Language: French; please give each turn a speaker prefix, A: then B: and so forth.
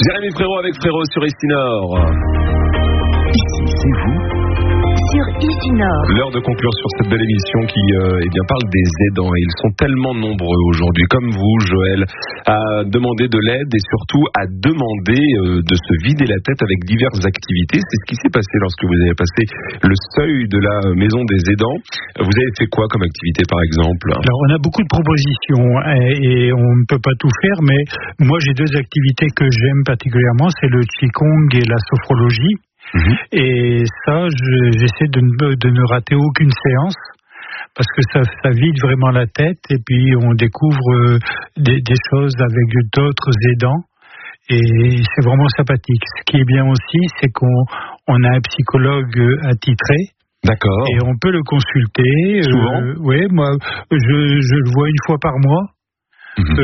A: Jérémy Frérot avec Frérot sur Estinor.
B: Ici, c'est vous sur Estinor.
A: L'heure de conclure sur cette belle émission qui parle des aidants. Et ils sont tellement nombreux aujourd'hui, comme vous, Joël, à demander de l'aide et surtout à demander de se vider la tête avec diverses activités. C'est ce qui s'est passé lorsque vous avez passé le seuil de la maison des aidants. Vous avez fait quoi comme activité, par exemple?
C: Alors, on a beaucoup de propositions et on ne peut pas tout faire, mais moi, j'ai deux activités que j'aime particulièrement, c'est le Qigong et la sophrologie. Et ça, j'essaie de ne rater aucune séance parce que ça vide vraiment la tête et puis on découvre des choses avec d'autres aidants et c'est vraiment sympathique. Ce qui est bien aussi, c'est qu'on a un psychologue attitré.
A: D'accord.
C: Et on peut le consulter.
A: Souvent
C: oui, moi, je le vois une fois par mois.